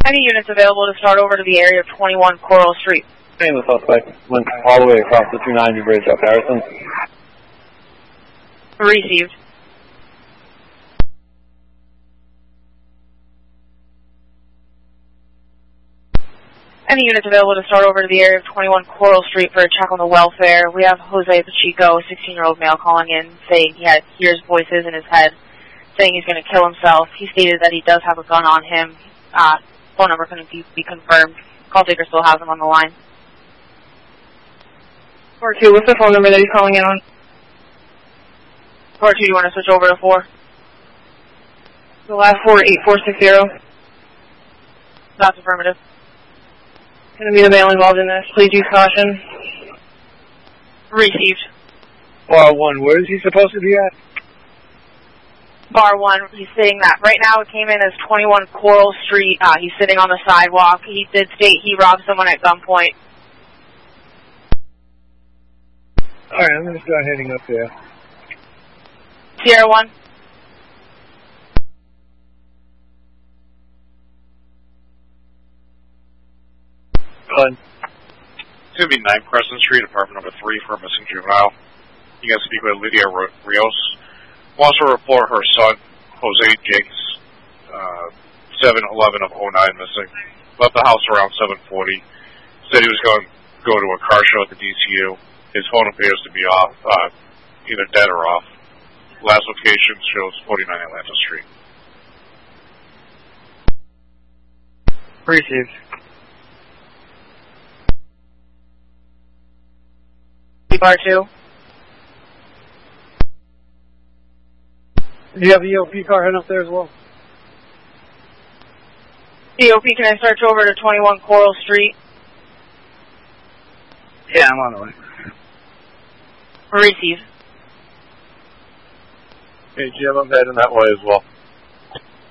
Any units available to start over to the area of 21 Coral Street? The suspect went all the way across the 290 bridge up Harrison. Received. Any units available to start over to the area of 21 Coral Street for a check on the welfare? We have Jose Pacheco, a 16-year-old male, calling in saying he hears voices in his head saying he's going to kill himself. He stated that he does have a gun on him. Phone number couldn't be confirmed. Call taker still has him on the line. 4-2, what's the phone number that he's calling in on? 4-2, do you want to switch over to 4? The last 4, 8460. That's affirmative. Going to be the male involved in this. Please use caution. Received. Bar 1, where is he supposed to be at? Bar 1, he's sitting that. Right now it came in as 21 Coral Street. He's sitting on the sidewalk. He did state he robbed someone at gunpoint. Alright, I'm going to start heading up there. Sierra 1. It's going to be 9 Crescent Street, apartment number 3 for a missing juvenile. You guys speak with Lydia Rios. Also report her son, Jose Jakes, 7/11 of 09 missing. Left the house around 7:40. Said he was going to go to a car show at the DCU. His phone appears to be off, either dead or off. Last location shows 49 Atlanta Street. Received. Bar 2. Do you have the EOP car heading up there as well? EOP, can I search over to 21 Coral Street? Yeah, I'm on the way. Receive. Hey, Jim, I'm heading that way as well.